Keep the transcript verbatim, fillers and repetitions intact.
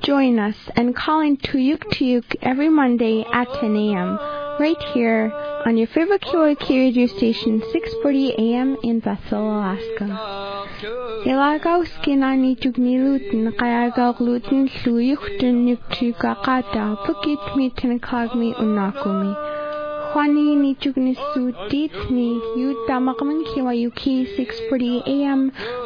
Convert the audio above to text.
join us and call in Tuyuk Tuyuk every Monday at ten a.m. right here on your favorite K O I K radio station, six forty a.m. in Bethel, Alaska. Ilagaw skinani tugniluten kayagaw gluten luyuchtun nuktukakata pukit mi tinakagmi unakumi. Juani ni tugnisudit ni yutamakman K Y U K six forty a.m.